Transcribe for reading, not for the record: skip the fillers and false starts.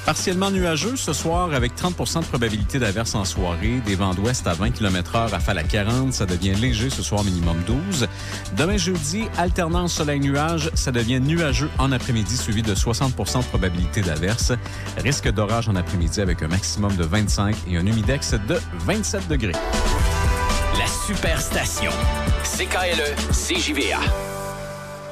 Partiellement nuageux ce soir avec 30 de probabilité d'averse en soirée. Des vents d'ouest à 20 km/h, rafale à 40. Ça devient léger ce soir, minimum 12. Demain jeudi, alternance soleil-nuage. Ça devient nuageux en après-midi, suivi de 60 de probabilité d'averse. Risque d'orage en après-midi avec un maximum de 25 et un humidex de 27 degrés. La Superstation. CKLE, CJVA.